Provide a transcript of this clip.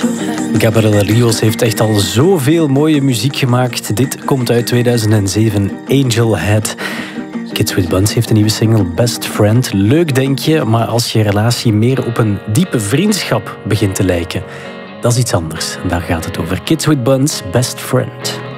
Gabriela Rios heeft echt al zoveel mooie muziek gemaakt. Dit komt uit 2007, Angel Head. Kids with Buns heeft een nieuwe single, Best Friend. Leuk denk je, maar als je relatie meer op een diepe vriendschap begint te lijken, dat is iets anders. En daar gaat het over. Kids with Buns, Best Friend.